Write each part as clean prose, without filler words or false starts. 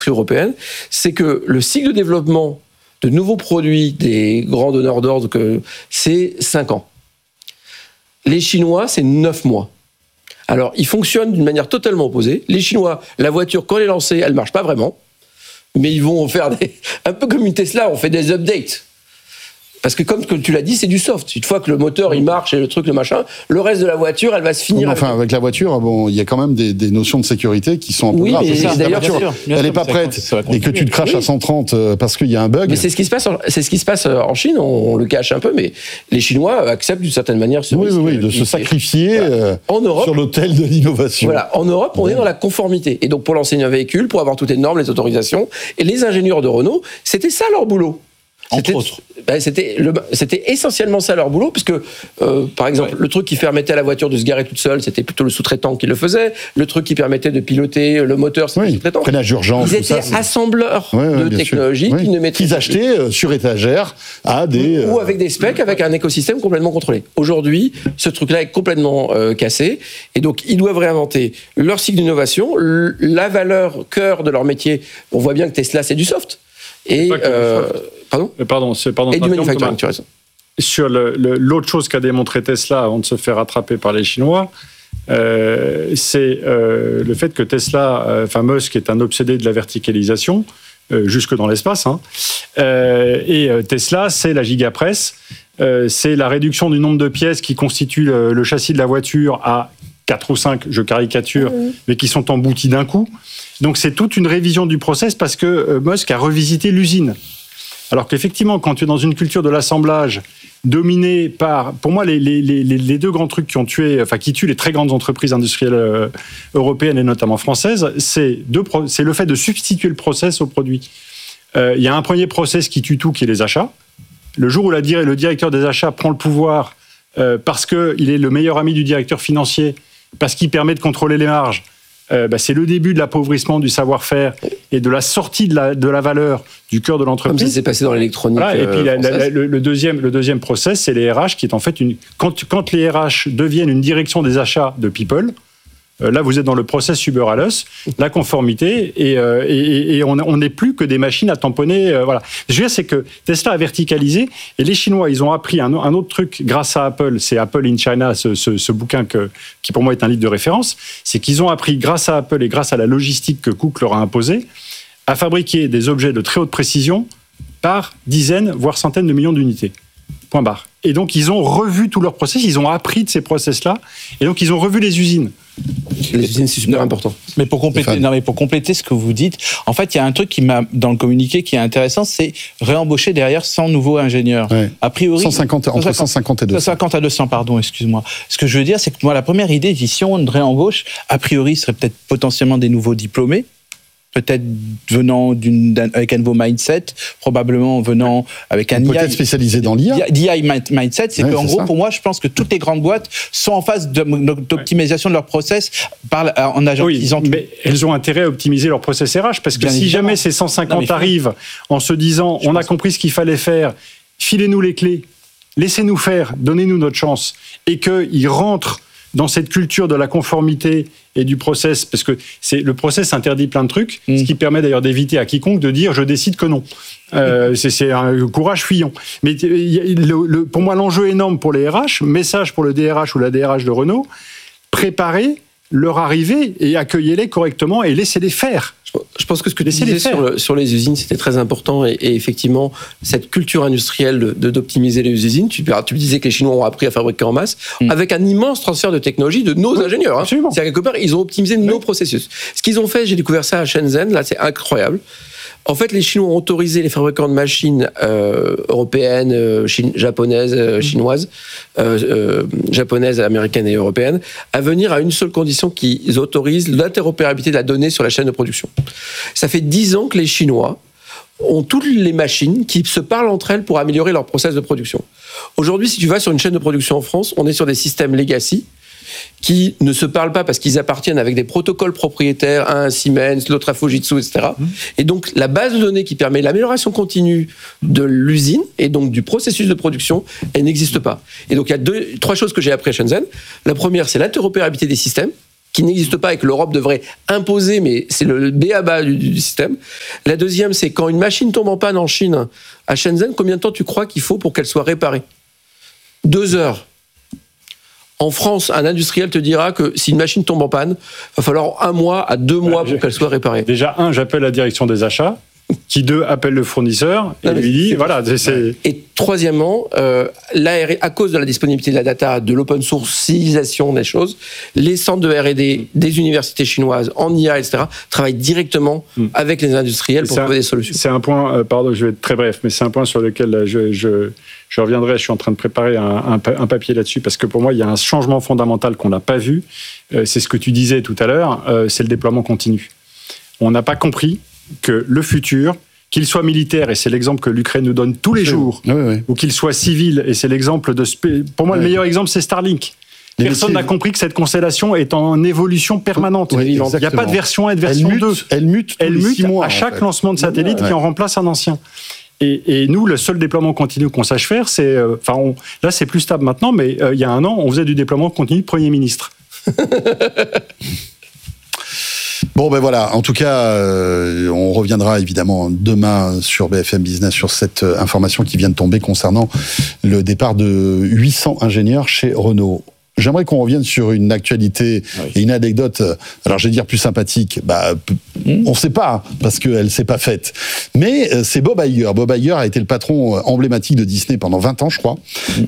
européenne, c'est que le cycle de développement de nouveaux produits des grands donneurs d'ordre, c'est 5 ans. Les Chinois, c'est 9 mois. Alors, ils fonctionnent d'une manière totalement opposée. Les Chinois, la voiture, quand elle est lancée, elle ne marche pas vraiment, mais ils vont faire un peu comme une Tesla, on fait des updates. Parce que comme tu l'as dit, c'est du soft. Une fois que le moteur il marche et le truc, le machin, le reste de la voiture, elle va se finir. Enfin, avec la voiture, bon, il y a quand même des notions de sécurité qui sont un peu graves. Oui, mais la voiture, elle n'est pas prête et que tu te craches à 130 parce qu'il y a un bug. Mais c'est ce qui se passe en Chine. On le cache un peu, mais les Chinois acceptent d'une certaine manière ce risque. Oui, de se sacrifier en Europe, sur l'autel de l'innovation. Voilà, en Europe, on est dans la conformité. Et donc, pour lancer un véhicule, pour avoir toutes les normes, les autorisations, et les ingénieurs de Renault, c'était ça leur boulot. Entre autres. C'était essentiellement ça leur boulot, puisque, par exemple, le truc qui permettait à la voiture de se garer toute seule, c'était plutôt le sous-traitant qui le faisait. Le truc qui permettait de piloter le moteur, c'était le sous-traitant. Freinage d'urgence, ils étaient assembleurs de technologies qui ne maîtrisaient qu'ils achetaient sur étagère à des... Ou avec des specs, avec un écosystème complètement contrôlé. Aujourd'hui, ce truc-là est complètement cassé, et donc ils doivent réinventer leur cycle d'innovation, la valeur cœur de leur métier. On voit bien que Tesla, c'est du soft. Et pardon, et du manufacturing, tu as raison. Sur l'autre chose qu'a démontré Tesla avant de se faire rattraper par les Chinois, c'est le fait que Tesla, Musk est un obsédé de la verticalisation, jusque dans l'espace. Et Tesla, c'est la gigapresse, c'est la réduction du nombre de pièces qui constituent le châssis de la voiture à 4 ou 5, je caricature, mais qui sont emboutis d'un coup. Donc c'est toute une révision du process parce que Musk a revisité l'usine. Alors qu'effectivement, quand tu es dans une culture de l'assemblage dominée par, pour moi, les deux grands trucs qui tuent les très grandes entreprises industrielles européennes et notamment françaises, c'est le fait de substituer le process au produit. Il y a un premier process qui tue tout, qui est les achats. Le jour où le directeur des achats prend le pouvoir parce qu'il est le meilleur ami du directeur financier, parce qu'il permet de contrôler les marges, c'est le début de l'appauvrissement du savoir-faire et de la sortie de la valeur du cœur de l'entreprise. Comme ça s'est passé dans l'électronique. Voilà, et puis le deuxième process, c'est les RH, qui est en fait quand les RH deviennent une direction des achats de People, là vous êtes dans le process Uber Alles, la conformité, et on n'est plus que des machines à tamponner. Voilà. Ce que je veux dire, c'est que Tesla a verticalisé, et les Chinois, ils ont appris un autre truc grâce à Apple, c'est Apple in China, ce bouquin qui pour moi est un livre de référence, c'est qu'ils ont appris grâce à Apple et grâce à la logistique que Cook leur a imposée, à fabriquer des objets de très haute précision par dizaines, voire centaines de millions d'unités. Point barre. Et donc, ils ont revu tout leur process, ils ont appris de ces process-là, et donc ils ont revu les usines. Les usines, c'est super important. Mais pour compléter ce que vous dites, en fait, il y a un truc dans le communiqué qui est intéressant, c'est réembaucher derrière 100 nouveaux ingénieurs. Ouais. A priori, entre 150 et 200. 150 à 200, pardon, excuse-moi. Ce que je veux dire, c'est que moi, la première idée, si on réembauche, a priori, ce serait peut-être potentiellement des nouveaux diplômés, peut-être venant avec un nouveau mindset, probablement venant avec un peut-être spécialisé dans l'IA. DI mindset, c'est qu'en gros, pour moi, je pense que toutes les grandes boîtes sont en phase d'optimisation de leur process en agentisant. Oui, mais elles ont intérêt à optimiser leur process RH, parce que si jamais ces 150 arrivent en se disant on a compris ce qu'il fallait faire, filez-nous les clés, laissez-nous faire, donnez-nous notre chance, et qu'ils rentrent dans cette culture de la conformité et du process, parce que le process interdit plein de trucs, ce qui permet d'ailleurs d'éviter à quiconque de dire « je décide que non ». C'est un courage fuyant. Mais pour moi, l'enjeu énorme pour les RH, message pour le DRH ou la DRH de Renault, préparez leur arrivée et accueillez-les correctement et laissez-les faire. Je pense que ce que tu disais sur les usines, c'était très important, et effectivement, cette culture industrielle d'optimiser les usines, tu disais que les Chinois ont appris à fabriquer en masse, avec un immense transfert de technologie de nos ingénieurs. C'est-à-dire quelque part, ils ont optimisé nos processus. Ce qu'ils ont fait, j'ai découvert ça à Shenzhen, là c'est incroyable. En fait, les Chinois ont autorisé les fabricants de machines européennes, japonaises, chinoises, japonaises, américaines et européennes, à venir à une seule condition, qu'ils autorisent l'interopérabilité de la donnée sur la chaîne de production. Ça fait 10 ans que les Chinois ont toutes les machines qui se parlent entre elles pour améliorer leur process de production. Aujourd'hui, si tu vas sur une chaîne de production en France, on est sur des systèmes legacy qui ne se parlent pas parce qu'ils appartiennent avec des protocoles propriétaires, un à Siemens, l'autre à Fujitsu, etc. Et donc, la base de données qui permet l'amélioration continue de l'usine et donc du processus de production, elle n'existe pas. Et donc, il y a 3 choses que j'ai appris à Shenzhen. La première, c'est l'interopérabilité des systèmes. qui n'existe pas et que l'Europe devrait imposer, mais c'est le b.a.-ba du système. La deuxième, c'est quand une machine tombe en panne en Chine, à Shenzhen, combien de temps tu crois qu'il faut pour qu'elle soit réparée ? 2 heures. En France, un industriel te dira que si une machine tombe en panne, il va falloir 1 mois à 2 mois pour qu'elle soit réparée. Déjà, j'appelle la direction des achats, qui 2 appelle le fournisseur et lui dit, voilà. Et troisièmement, à cause de la disponibilité de la data, de l'open sourcisation des choses, les centres de R&D des universités chinoises en IA, etc., travaillent directement avec les industriels pour trouver des solutions. C'est un point, pardon, je vais être très bref, mais c'est un point sur lequel je reviendrai. Je suis en train de préparer un papier là-dessus, parce que pour moi, il y a un changement fondamental qu'on n'a pas vu. C'est ce que tu disais tout à l'heure, c'est le déploiement continu. On n'a pas compris que le futur, qu'il soit militaire, et c'est l'exemple que l'Ukraine nous donne tous les jours, ou qu'il soit civil, et c'est l'exemple de... Pour moi, le meilleur exemple, c'est Starlink. Personne n'a compris que cette constellation est en évolution permanente. Il n'y a pas de version 1 et de version 2. Elle mute tous les 6 mois, à chaque lancement de satellite qui en remplace un ancien. Et nous, le seul déploiement continu qu'on sache faire, c'est... là, c'est plus stable maintenant, mais il y a 1 an, on faisait du déploiement continu de Premier ministre. Bon, ben voilà, en tout cas, on reviendra évidemment demain sur BFM Business sur cette information qui vient de tomber concernant le départ de 800 ingénieurs chez Renault. J'aimerais qu'on revienne sur une actualité et une anecdote, alors je vais dire plus sympathique, on ne sait pas, parce qu'elle ne s'est pas faite. Mais c'est Bob Iger. Bob Iger a été le patron emblématique de Disney pendant 20 ans, je crois.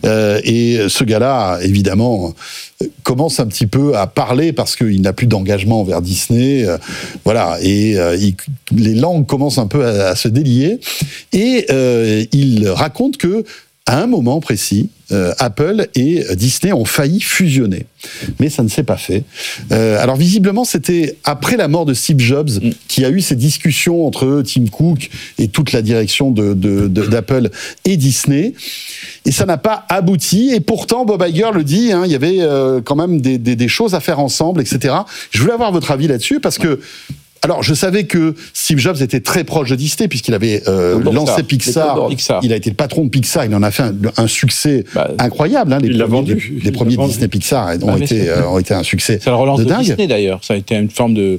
Et ce gars-là, évidemment, commence un petit peu à parler parce qu'il n'a plus d'engagement envers Disney. Voilà. Et les langues commencent un peu à se délier. Et il raconte que, à un moment précis, Apple et Disney ont failli fusionner. Mais ça ne s'est pas fait. Alors visiblement, c'était après la mort de Steve Jobs qu'il y a eu ces discussions entre Tim Cook et toute la direction d'Apple et Disney. Et ça n'a pas abouti. Et pourtant, Bob Iger le dit, il y avait quand même des choses à faire ensemble, etc. Je voulais avoir votre avis là-dessus parce que alors, je savais que Steve Jobs était très proche de Disney puisqu'il avait lancé Pixar. Il a été le patron de Pixar. Il en a fait un succès incroyable. Les premiers Disney Pixar ont été un succès. C'est la relance de dingue. Disney d'ailleurs. Ça a été une forme de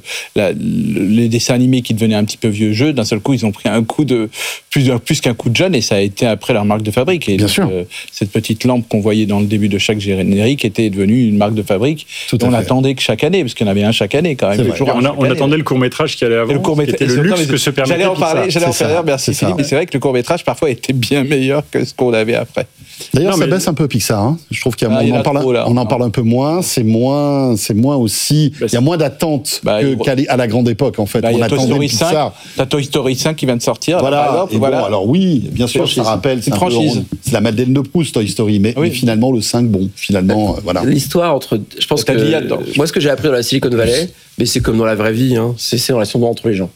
les dessins animés qui devenaient un petit peu vieux jeu. D'un seul coup, ils ont pris un coup de plus qu'un coup de jeune et ça a été après leur marque de fabrique. Et bien donc, sûr. Cette petite lampe qu'on voyait dans le début de chaque générique était devenue une marque de fabrique. On attendait que chaque année, parce qu'il y en avait un chaque année quand même. On attendait le court-métrage qui allait avant, qui était le luxe que se permettait Pixar. J'allais en parler, merci Philippe, mais c'est vrai que le court-métrage parfois était bien meilleur que ce qu'on avait après. D'ailleurs, ça baisse un peu Pixar. Je trouve qu'on en parle un peu moins. C'est moins aussi. Il y a moins d'attentes qu'à la grande époque, en fait. On attendait Pixar. T'as Toy Story 5 qui vient de sortir. Voilà. Alors oui, bien sûr, ça rappelle. C'est une franchise. C'est la Madeleine de Proust, Toy Story. Mais finalement, le 5, voilà. L'histoire entre. Je pense que. Moi, ce que j'ai appris dans la Silicon Valley, mais c'est comme dans la vraie vie, c'est une relation entre les gens.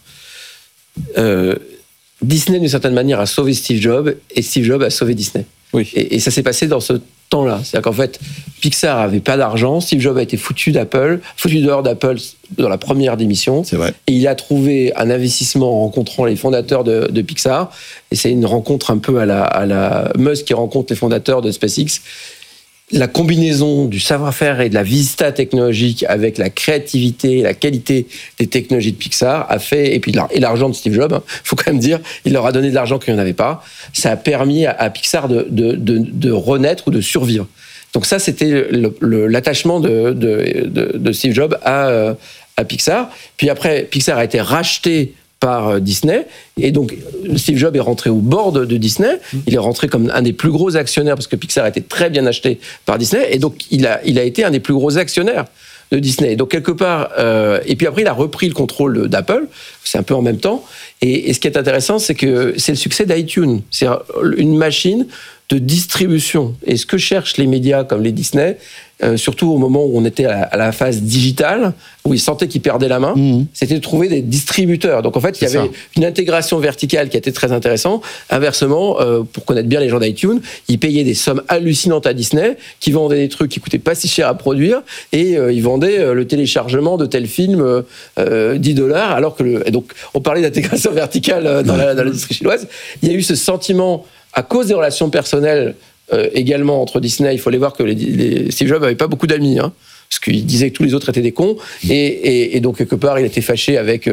Disney, d'une certaine manière, a sauvé Steve Jobs et Steve Jobs a sauvé Disney. Oui. Et ça s'est passé dans ce temps-là. C'est-à-dire qu'en fait, Pixar avait pas d'argent, Steve Jobs a été foutu dehors d'Apple dans la première démission. C'est vrai. Et il a trouvé un investissement en rencontrant les fondateurs de Pixar. Et c'est une rencontre un peu à la Musk qui rencontre les fondateurs de SpaceX. La combinaison du savoir-faire et de la vista technologique avec la créativité et la qualité des technologies de Pixar a fait, et puis l'argent de Steve Jobs, faut quand même dire, il leur a donné de l'argent qu'il n'y en avait pas, ça a permis à Pixar de renaître ou de survivre. Donc ça, c'était l'attachement de Steve Jobs à Pixar. Puis après, Pixar a été racheté par Disney, et donc Steve Jobs est rentré au board de Disney. Il est rentré comme un des plus gros actionnaires parce que Pixar a été très bien acheté par Disney, et donc il a été un des plus gros actionnaires de Disney. Donc quelque part, et puis après il a repris le contrôle d'Apple. C'est un peu en même temps. Et ce qui est intéressant, c'est que c'est le succès d'iTunes. C'est une machine de distribution. Et ce que cherchent les médias comme les Disney, surtout au moment où on était à la phase digitale, où ils sentaient qu'ils perdaient la main, c'était de trouver des distributeurs. Donc en fait, il y avait une intégration verticale qui était très intéressante. Inversement, pour connaître bien les gens d'iTunes, ils payaient des sommes hallucinantes à Disney, qui vendaient des trucs qui coûtaient pas si cher à produire, et ils vendaient le téléchargement de tel film $10, alors que et donc on parlait d'intégration verticale dans l'industrie chinoise. Il y a eu ce sentiment, à cause des relations personnelles également entre Disney. Il faut aller voir que Steve Jobs n'avait pas beaucoup d'amis. parce qu'il disait que tous les autres étaient des cons, et donc quelque part il était fâché avec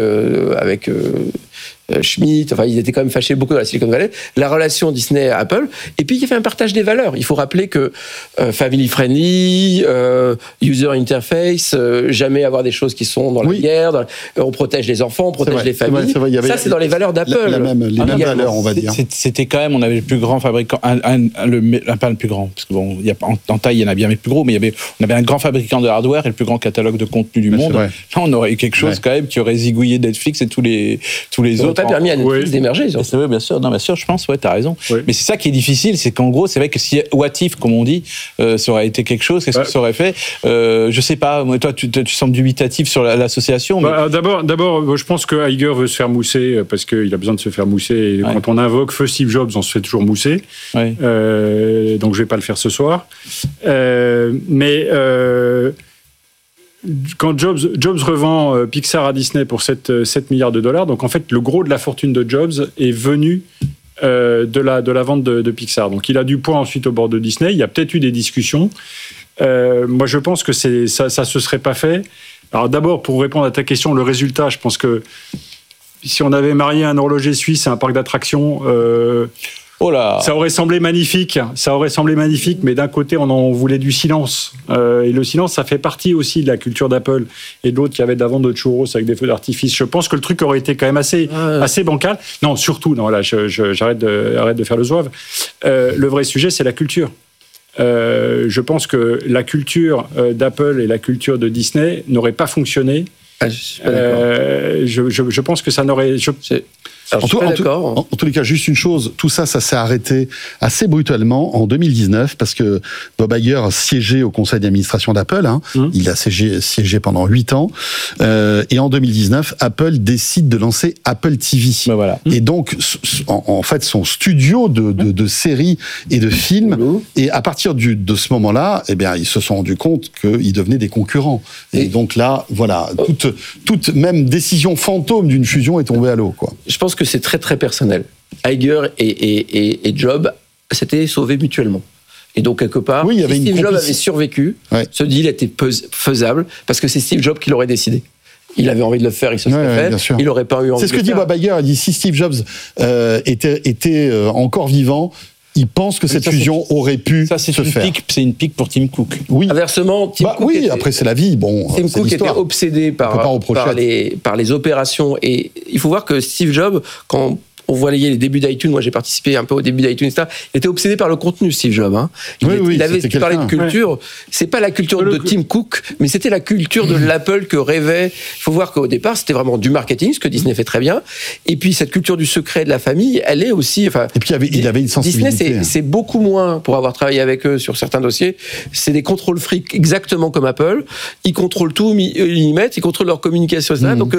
Schmidt, enfin ils étaient quand même fâchés beaucoup dans la Silicon Valley, la relation Disney-Apple, et puis il y avait un partage des valeurs. Il faut rappeler que family friendly, user interface, jamais avoir des choses qui sont dans la guerre, on protège les enfants, on protège les familles. C'est vrai, ça c'est dans les valeurs d'Apple. Les mêmes valeurs, on va dire. C'était quand même, on avait le plus grand fabricant, pas le plus grand, parce que bon, en taille il y en a bien mais plus gros, mais on avait un grand fabricant de hardware et le plus grand catalogue de contenu du monde. Là on aurait eu quelque chose quand même qui aurait zigouillé Netflix et tous les autres. Pas permis à Netflix d'émerger. Oui, bien sûr, je pense, t'as raison. Oui. Mais c'est ça qui est difficile, c'est qu'en gros, c'est vrai que si What If, comme on dit, ça aurait été quelque chose, qu'est-ce que ça aurait fait je sais pas, moi, toi, tu sembles dubitatif sur l'association. Mais... D'abord, je pense que Iger veut se faire mousser parce qu'il a besoin de se faire mousser. Et quand on invoque feu Steve Jobs, on se fait toujours mousser. Donc je vais pas le faire ce soir. Quand Jobs revend Pixar à Disney pour 7 milliards de dollars, donc en fait le gros de la fortune de Jobs est venu de la vente de Pixar. Donc il a du poids ensuite au bord de Disney. Il y a peut-être eu des discussions. Moi je pense que ça se serait pas fait. Alors d'abord pour répondre à ta question, le résultat, je pense que si on avait marié un horloger suisse à un parc d'attractions. Ça aurait semblé magnifique, mais d'un côté, on en voulait du silence. Et le silence, ça fait partie aussi de la culture d'Apple. Et de l'autre, qui avait de la vente de churros avec des feux d'artifice. Je pense que le truc aurait été quand même assez bancal. Non, surtout, là, j'arrête de faire le zouave. Le vrai sujet, c'est la culture. Je pense que la culture d'Apple et la culture de Disney n'auraient pas fonctionné. Je pense que ça n'aurait... En tous les cas, juste une chose, tout ça s'est arrêté assez brutalement en 2019 parce que Bob Iger siégeait au conseil d'administration d'Apple. Il a siégé pendant 8 ans. Et en 2019, Apple décide de lancer Apple TV. Et donc, en fait, son studio de séries et de films. Et à partir de ce moment-là, eh bien, ils se sont rendus compte qu'ils devenaient des concurrents. Et donc là, voilà, toute même décision fantôme d'une fusion est tombée à l'eau, quoi. Je pense que c'est très très personnel. Iger et Jobs s'étaient sauvés mutuellement. Et donc quelque part, si Steve Jobs avait survécu, ce deal était faisable parce que c'est Steve Jobs qui l'aurait décidé. Il avait envie de le faire, il se serait fait. Il n'aurait pas eu envie de le faire. C'est ce que dit Bob Iger. Il dit si Steve Jobs était encore vivant, il pense que cette fusion aurait pu se faire. C'est une pique pour Tim Cook. Oui. Inversement, Tim Cook après c'est la vie. Tim Cook était obsédé par les opérations. Et il faut voir que Steve Jobs, quand on voyait les débuts d'iTunes, moi j'ai participé un peu au début d'iTunes, il était obsédé par le contenu, Steve Jobs. Il avait parlé de culture. C'est pas la culture de Tim Cook, mais c'était la culture de l'Apple que rêvait. Il faut voir qu'au départ, c'était vraiment du marketing, ce que Disney fait très bien. Et puis cette culture du secret de la famille, elle est aussi. Et puis il avait une sensibilité. Disney, c'est beaucoup moins, pour avoir travaillé avec eux sur certains dossiers, c'est des contrôles fric exactement comme Apple. Ils contrôlent tout, ils contrôlent leur communication, etc. Donc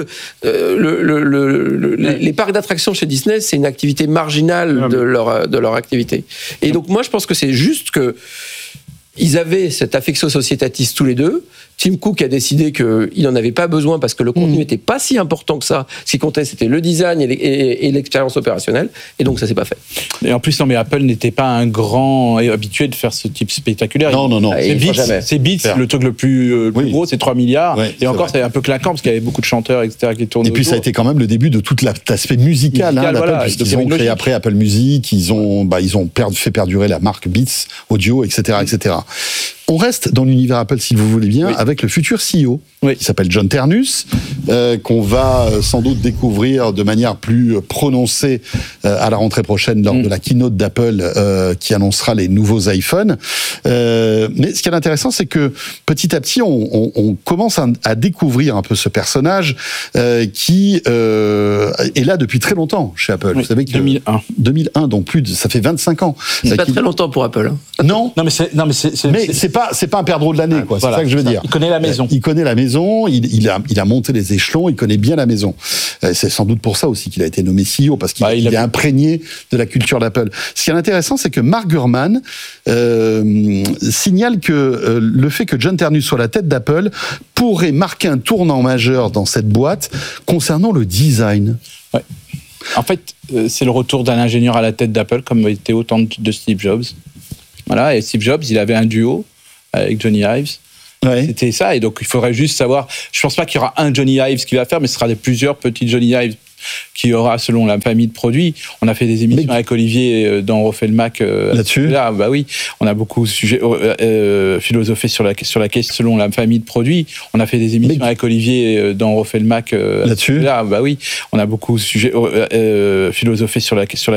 les parcs d'attractions chez Disney, c'est une activité marginale de leur activité. Et donc moi je pense que c'est juste que ils avaient cette affectio societatis tous les deux. Tim Cook a décidé qu'il n'en avait pas besoin parce que le contenu n'était pas si important que ça. Ce qui comptait, c'était le design et l'expérience opérationnelle. Et donc, ça ne s'est pas fait. Et en plus, non, mais Apple n'était pas un grand habitué de faire ce type spectaculaire. Non. C'est Beats, le truc le plus gros, c'est 3 milliards. Et encore, c'est un peu claquant parce qu'il y avait beaucoup de chanteurs, etc. qui tournaient. Et puis, ça a été quand même le début de tout l'aspect musical d'Apple, puisqu'ils ont créé après Apple Music, ils ont fait perdurer la marque Beats Audio, etc., etc. On reste dans l'univers Apple, si vous voulez bien, avec le futur CEO, qui s'appelle John Ternus, qu'on va sans doute découvrir de manière plus prononcée à la rentrée prochaine lors de la keynote d'Apple qui annoncera les nouveaux iPhones. Mais ce qui est intéressant, c'est que petit à petit, on commence à découvrir un peu ce personnage qui est là depuis très longtemps chez Apple. Vous savez que 2001, donc ça fait 25 ans. C'est pas très longtemps pour Apple. Non, mais c'est pas un perdreau de l'année, quoi. C'est ça que je veux dire. Il connaît la maison. Il connaît la maison. Il a monté les échelons. Il connaît bien la maison. C'est sans doute pour ça aussi qu'il a été nommé CEO, parce qu'il est imprégné de la culture d'Apple. Ce qui est intéressant, c'est que Mark Gurman signale que le fait que John Ternus soit la tête d'Apple pourrait marquer un tournant majeur dans cette boîte concernant le design. Ouais. En fait, c'est le retour d'un ingénieur à la tête d'Apple, comme était autant de Steve Jobs. Voilà, et Steve Jobs, il avait un duo avec Johnny Ives. Ouais. C'était ça, et donc il faudrait juste savoir. Je pense pas qu'il y aura un Johnny Ives qui va faire, mais ce sera plusieurs petits Johnny Ives qu'il y aura selon la famille de produits. On a fait des émissions avec Olivier dans On refait le Mac là-dessus. Là, bah oui, on a beaucoup philosophé sur la question selon la famille de produits. On a fait des émissions avec Olivier dans On refait le Mac là-dessus. Là, bah oui, on a beaucoup philosophé sur la